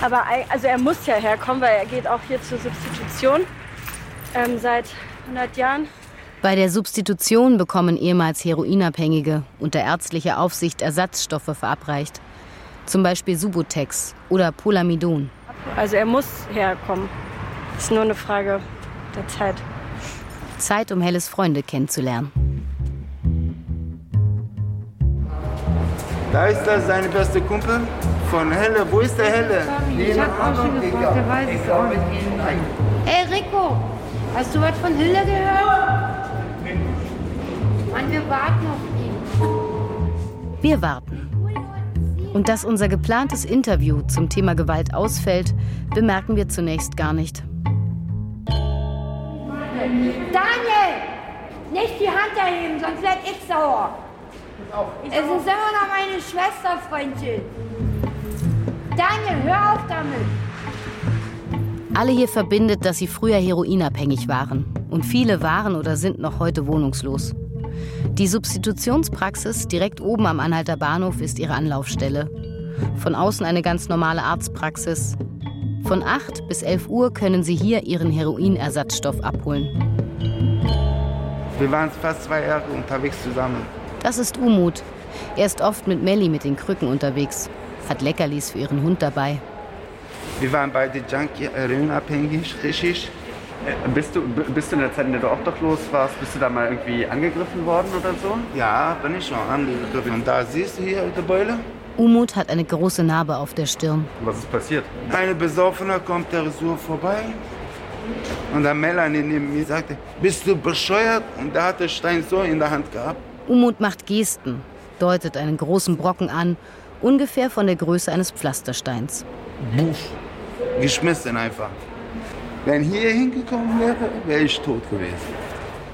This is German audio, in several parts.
Aber also er muss ja herkommen, weil er geht auch hier zur Substitution seit 100 Jahren. Bei der Substitution bekommen ehemals Heroinabhängige unter ärztlicher Aufsicht Ersatzstoffe verabreicht. Zum Beispiel Subutex oder Polamidon. Also er muss herkommen. Ist nur eine Frage der Zeit. Zeit, um Helles Freunde kennenzulernen. Da ist das seine beste Kumpel von Helle. Wo ist der Helle? Ich hab auch schon gefragt, der weiß es auch nicht. Hey Rico, hast du was von Hille gehört? Mann, wir warten auf ihn. Wir warten. Und dass unser geplantes Interview zum Thema Gewalt ausfällt, bemerken wir zunächst gar nicht. Daniel, nicht die Hand erheben, sonst werd ich sauer. Es ist immer noch meine Schwester, Freundchen. Daniel, hör auf damit. Alle hier verbindet, dass sie früher heroinabhängig waren. Und viele waren oder sind noch heute wohnungslos. Die Substitutionspraxis direkt oben am Anhalter Bahnhof ist ihre Anlaufstelle. Von außen eine ganz normale Arztpraxis. Von 8 bis 11 Uhr können sie hier ihren Heroinersatzstoff abholen. Wir waren fast 2 Jahre unterwegs zusammen. Das ist Umut. Er ist oft mit Melli mit den Krücken unterwegs. Hat Leckerlis für ihren Hund dabei. Wir waren beide Junkie, heroinabhängig, richtig. Bist du in der Zeit, in der du obdachlos warst, bist du da mal irgendwie angegriffen worden oder so? Ja, bin ich schon angegriffen. Und da siehst du hier die Beule. Umut hat eine große Narbe auf der Stirn. Was ist passiert? Eine Besoffene kommt der so vorbei. Und der Melanie neben mir sagte, bist du bescheuert? Und der hat den Stein so in der Hand gehabt. Umut macht Gesten, deutet einen großen Brocken an, ungefähr von der Größe eines Pflastersteins. Buff. Geschmissen einfach. Wenn hier hingekommen wäre, wäre ich tot gewesen.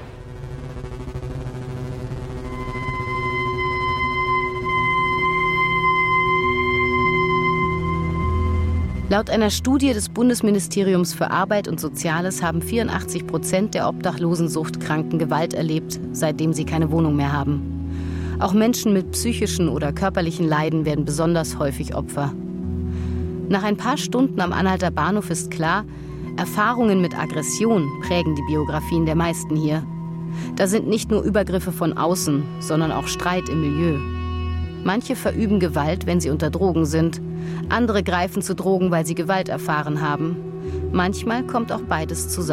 Laut einer Studie des Bundesministeriums für Arbeit und Soziales haben 84% der obdachlosen Suchtkranken Gewalt erlebt, seitdem sie keine Wohnung mehr haben. Auch Menschen mit psychischen oder körperlichen Leiden werden besonders häufig Opfer. Nach ein paar Stunden am Anhalter Bahnhof ist klar, Erfahrungen mit Aggression prägen die Biografien der meisten hier. Da sind nicht nur Übergriffe von außen, sondern auch Streit im Milieu. Manche verüben Gewalt, wenn sie unter Drogen sind. Andere greifen zu Drogen, weil sie Gewalt erfahren haben. Manchmal kommt auch beides zusammen.